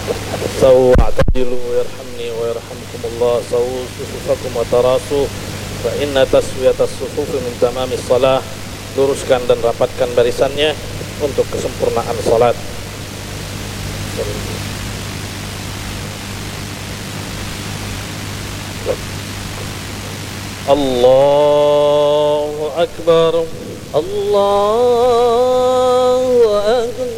Sawu a'tadilu yarhamni wa yarhamkumullah. Sawu sufufakum wa tarasu fa inna taswiyatas sufufi min tamamis salah. Luruskan dan rapatkan barisannya untuk kesempurnaan salat. Allahu Akbar. Allahu Akbar.